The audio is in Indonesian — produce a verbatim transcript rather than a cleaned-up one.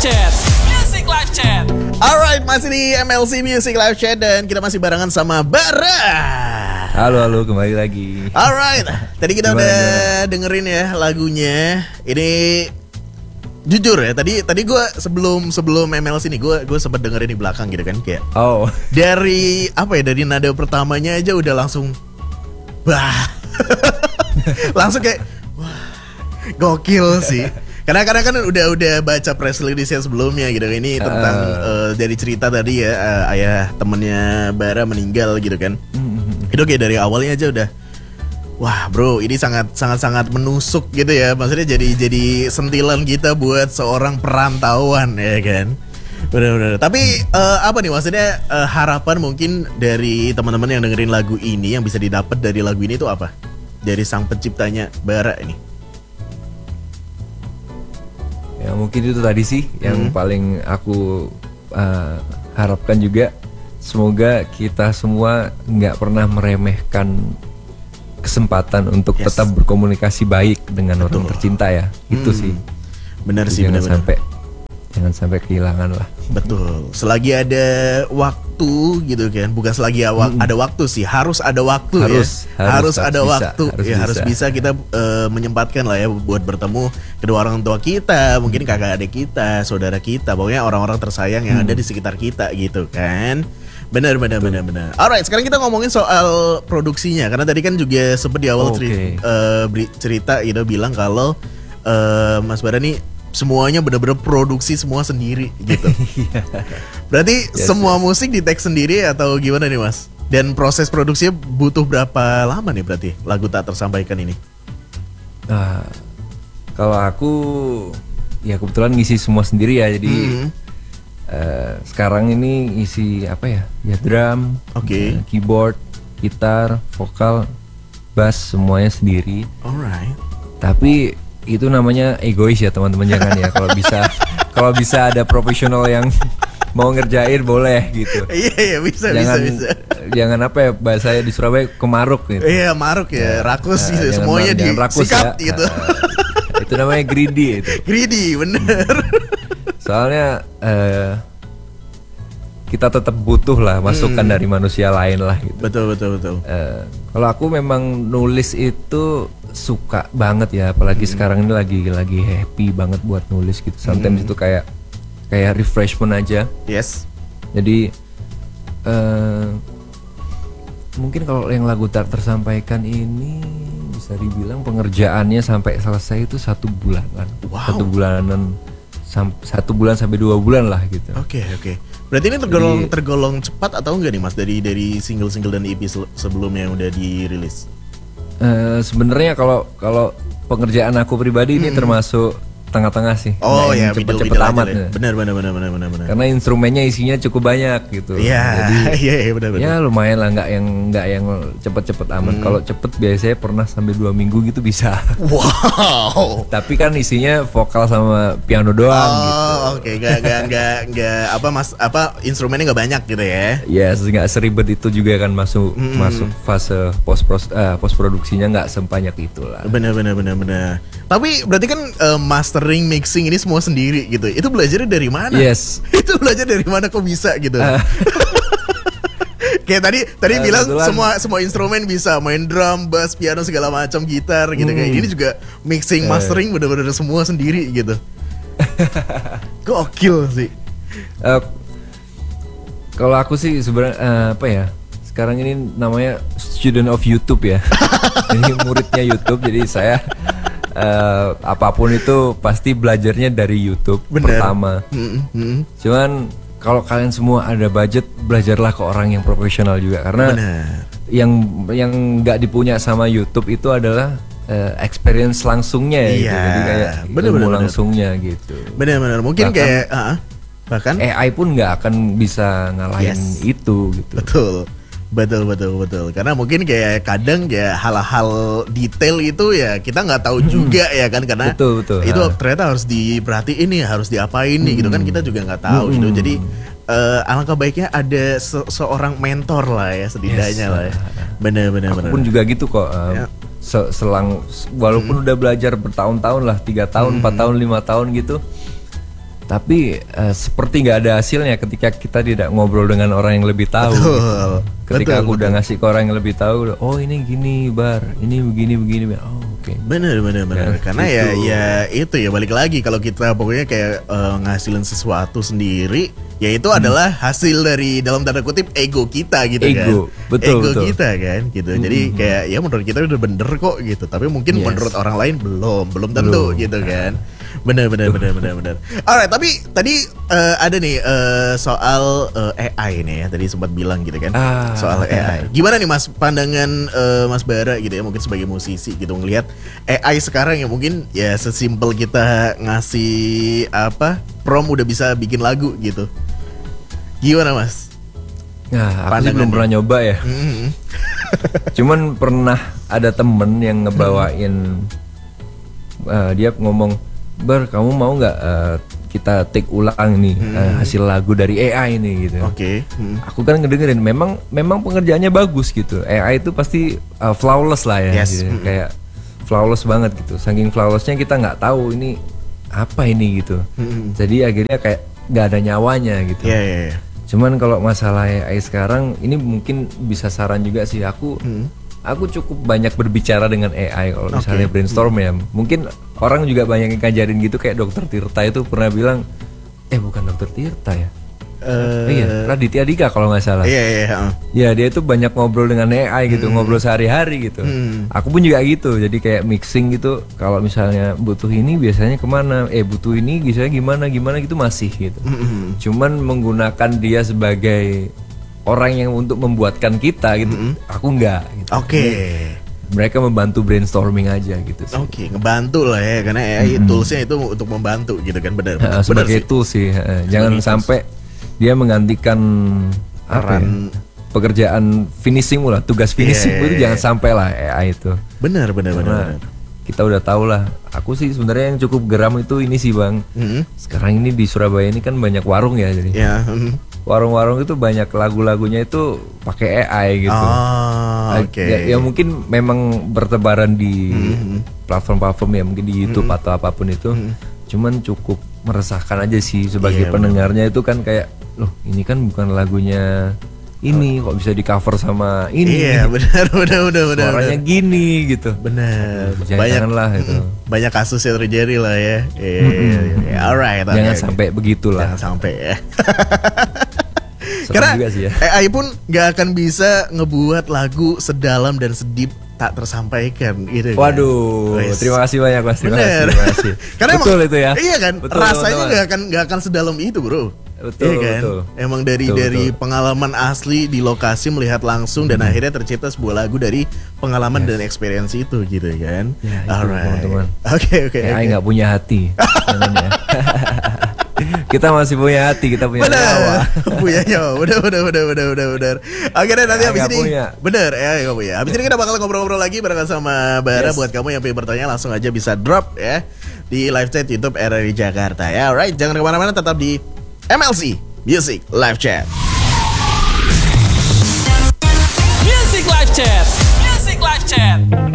Chat, Music Live Chat. Alright, masih di M L C Music Live Chat dan kita masih barengan sama Bara. Halo, halo, kembali lagi. Alright, tadi kita Gimana, udah gimana? dengerin ya lagunya. Ini jujur ya, tadi tadi gue sebelum sebelum M L C nih, gue gue sempat dengerin di belakang gitu kan, kayak Oh, dari apa ya, dari nada pertamanya aja udah langsung bah, langsung kayak wah, gokil sih. Karena karena kan udah udah baca press release-nya sebelumnya gitu. Ini tentang Uh. uh, dari cerita tadi ya, uh, ayah temennya Bara meninggal gitu kan. Itu kayak dari awalnya aja udah, wah bro, ini sangat sangat sangat menusuk gitu ya. Maksudnya jadi jadi sentilan kita buat seorang perantauan ya kan. Benar-benar. Tapi uh, apa nih maksudnya, uh, harapan mungkin dari teman-teman yang dengerin lagu ini, yang bisa didapat dari lagu ini itu apa? Dari sang penciptanya Bara ini. ya mungkin itu tadi sih yang Hmm. paling aku uh, harapkan juga. Semoga kita semua nggak pernah meremehkan kesempatan untuk Yes. tetap berkomunikasi baik dengan orang Betul. tercinta ya. Itu Hmm. sih. Benar sih, Jangan benar-benar. sampai jangan sampai kehilangan lah. Betul. Selagi ada waktu gitu kan, bukan selagi awa- Mm-mm. ada waktu sih, harus ada waktu Harus, ya. harus, harus ada bisa, waktu. harus ya harus bisa. bisa kita eh, menyempatkan lah ya buat bertemu kedua orang tua kita, mungkin kakak adik kita, saudara kita, pokoknya orang-orang tersayang yang ada di sekitar kita gitu kan. Benar, benar, benar, benar. Alright, sekarang kita ngomongin soal produksinya, karena tadi kan juga sempat di awal Oke. ceri- eh, beri- cerita gitu bilang kalau eh, Mas Bara nih semuanya benar-benar produksi semua sendiri gitu. Berarti Yes, semua yes. musik di tag sendiri atau gimana nih Mas? Dan proses produksinya butuh berapa lama nih berarti lagu tak tersampaikan ini? Nah, kalau aku ya kebetulan ngisi semua sendiri ya. Jadi Hmm. eh, sekarang ini isi apa ya? Ya drum, Oke. eh, keyboard, gitar, vokal, bass semuanya sendiri. Alright. Tapi itu namanya egois ya teman-teman, jangan ya. Kalau bisa kalau bisa ada profesional yang mau ngerjain boleh gitu. Iya iya bisa jangan bisa bisa. jangan apa ya, bahasanya di Surabaya kemaruk gitu. Iya maruk ya, rakus Nah, gitu, jangan- semuanya jangan rakus disikat ya. gitu. Nah, itu namanya greedy itu. Greedy bener. Soalnya eh, kita tetap butuh lah masukan Hmm. dari manusia lain lah gitu. Betul betul betul. Eh, kalau aku memang nulis itu suka banget ya, apalagi sekarang ini lagi lagi happy banget buat nulis gitu. Sometimes itu kayak kayak refreshment aja. Yes. Jadi eh, mungkin kalau yang lagu tak tersampaikan ini bisa dibilang pengerjaannya sampai selesai itu satu bulanan, Wow. satu bulanan, sam- satu bulan sampai dua bulan lah gitu. Oke oke. Berarti ini tergolong Jadi- tergolong cepat atau enggak nih Mas dari dari single-single dan E P se- sebelumnya yang udah dirilis? Eh, Sebenarnya kalau kalau pengerjaan aku pribadi ini termasuk tengah-tengah sih. Oh Nggak ya, yang cepet-cepet middle, middle amat aja lah. ya. Benar benar benar benar benar benar. Karena instrumennya isinya cukup banyak gitu. Iya, Jadi iya iya benar benar. ya lumayan lah, nggak yang nggak yang cepet-cepet amat. Hmm. Kalau cepet biasanya pernah sampai dua minggu gitu bisa. Wow. Tapi kan isinya vokal sama piano doang gitu. Oh, oke, nggak nggak nggak nggak apa mas apa instrumennya nggak banyak gitu ya? Ya nggak seribet itu juga kan, masuk Hmm. masuk fase post post produksinya nggak sebanyak itulah. Benar benar benar benar. Tapi berarti kan eh, mastering, mixing ini semua sendiri gitu. Itu belajarnya dari mana? Yes. Itu belajar dari mana kok bisa gitu? Ah. Kayak tadi tadi Eh, bilang kebetulan- semua semua instrumen bisa, main drum, bass, piano segala macam, gitar gitu. Kayak Hmm. ini juga mixing, Eh. mastering benar-benar semua sendiri gitu. Gokil sih. Eh, kalau aku sih sebenarnya eh, apa ya? Sekarang ini namanya student of YouTube ya. Jadi muridnya YouTube. Jadi saya eh, apapun itu pasti belajarnya dari YouTube Bener. pertama. Mm, mm. Cuman kalau kalian semua ada budget, belajarlah ke orang yang profesional juga, karena Benar. yang yang nggak dipunya sama YouTube itu adalah eh, experience langsungnya ya, gitu. Iya, Jadi kayak bener, ilmu bener, bener. langsungnya gitu. Benar-benar mungkin Bahkan- kayak ah, bahkan A I pun nggak akan bisa ngalahin Yes. itu gitu. betul. Betul betul betul. Karena mungkin kayak kadang ya hal-hal detail itu ya kita nggak tahu juga ya kan, karena Betul, betul. itu Ha. ternyata harus diperhatiin nih, harus diapain nih gitu kan, kita juga nggak tahu gitu. Hmm. Jadi eh, alangkah baiknya ada se- seorang mentor lah ya setidaknya Yes. lah ya. Bener bener Aku bener. pun juga gitu kok. um, Ya. se- Selang walaupun udah belajar bertahun-tahun lah, tiga tahun, empat tahun, lima tahun gitu, Tapi uh, seperti nggak ada hasilnya ketika kita tidak ngobrol dengan orang yang lebih tahu. Betul. Ketika Betul, aku udah betul. ngasih ke orang yang lebih tahu, oh ini gini bar, ini begini begini. Oh oke. Okay. Bener bener bener. Ya, Karena ya gitu. ya itu ya balik lagi kalau kita pokoknya kayak eh, ngasilin sesuatu sendiri, ya itu Hmm. adalah hasil dari dalam tanda kutip ego kita gitu kan. Ego, betul, Ego betul. kita kan gitu. Jadi kayak ya menurut kita udah bener kok gitu. Tapi mungkin Yes. menurut orang lain belum, belum tentu Belum. gitu kan. Bener bener bener bener bener. Alright, tapi tadi eh, ada nih eh, soal eh, A I nih ya. Tadi sempat bilang gitu kan. Ah. Soal A I. Gimana nih Mas pandangan eh, Mas Bara gitu ya, mungkin sebagai musisi gitu ngelihat A I sekarang ya mungkin ya sesimpel kita ngasih apa prom udah bisa bikin lagu gitu. Gimana Mas? Nah, aku sih Pandangannya. belum pernah nyoba ya. Mm-hmm. Cuman pernah ada temen yang ngebawain, uh, dia ngomong, Bar kamu mau nggak uh, kita take ulang nih uh, hasil lagu dari A I nih gitu. Oke. Mm. Aku kan ngedengerin, memang memang pengerjaannya bagus gitu. A I itu pasti uh, flawless lah ya, Yes. gitu. Mm-mm. Kayak flawless banget gitu. Saking flawlessnya kita nggak tahu ini apa ini gitu. Mm-mm. Jadi akhirnya kayak nggak ada nyawanya gitu. Iya iya iya. Cuman kalau masalah A I sekarang ini mungkin bisa saran juga sih. Aku Hmm. aku cukup banyak berbicara dengan A I kalau misalnya Oke. brainstorm ya. Mungkin orang juga banyak yang ngajarin gitu, kayak dokter Tirta itu pernah bilang, eh bukan dokter Tirta ya. Eh, Eh, iya, Raditya Dika kalau nggak salah. Iya iya. iya. Ya dia itu banyak ngobrol dengan A I gitu, ngobrol sehari-hari gitu. Hmm. Aku pun juga gitu, jadi kayak mixing gitu. Kalau misalnya butuh ini biasanya kemana? Eh butuh ini biasanya gimana gimana gitu masih gitu. Mm-mm. Cuman menggunakan dia sebagai orang yang untuk membuatkan kita gitu, aku enggak. Gitu. Oke. Mereka membantu brainstorming aja gitu sih. Oke, ngebantu lah ya karena A I toolsnya itu untuk membantu gitu kan benar. Heeh, Benar sebagai sih. tool sih, heeh. jangan Sebagai sampai dia menggantikan apa ya, Peran- pekerjaan finishing lah, tugas finishing Iya, itu iya, jangan iya. sampai lah A I itu. Benar benar benar. Karena benar. kita udah tahu lah. Aku sih sebenarnya yang cukup geram itu ini sih bang. Mm-mm. Sekarang ini di Surabaya ini kan banyak warung ya, jadi Ya. mm. warung-warung itu banyak lagu-lagunya itu pakai A I gitu. Oh, oke. Ya, ya mungkin memang bertebaran di Mhm. platform-platform ya, mungkin di YouTube atau apapun itu. Cuman cukup meresahkan aja sih sebagai Iya, pendengarnya itu kan kayak, loh ini kan bukan lagunya ini, kok bisa di cover sama ini. Iya, benar benar benar benar. Suaranya benar. gini gitu. Benar. Jangan- Banyak janganlah itu. mm, banyak kasus yang terjadi lah ya. Iya, iya, iya. Alright. Jangan oke, oke. sampai begitulah. Jangan sampai ya. Serem Karena juga sih ya. A I pun gak akan bisa ngebuat lagu sedalam dan sedip tak tersampaikan gitu kan. Waduh, Wes. terima kasih banyak mas, terima kasih, Bener. terima kasih. Karena Betul emang, itu ya. Iya kan, Betul, rasanya teman-teman. gak akan gak akan sedalam itu bro. Betul, Iya kan? betul. Emang dari Betul, dari betul. pengalaman asli di lokasi melihat langsung dan akhirnya tercipta sebuah lagu dari pengalaman dan experience itu gitu kan. Ya, itu, Alright. teman-teman. Oke oke. A I oke. nggak punya hati. Jangan ya. Kita masih punya hati, kita punya nyawa. Bener, punya nyawa, bener, bener, bener, bener, bener, bener. Oke deh nanti Ya, habis nggak ini, punya. bener ya, nggak punya. Habis ini kita bakal ngobrol-ngobrol lagi barengan sama Bara. Yes. Buat kamu yang pengen bertanya langsung aja bisa drop ya di live chat YouTube R R I Jakarta ya. Alright, jangan kemana-mana, tetap di M L C Music Live Chat. Music Live Chat. Music Live Chat.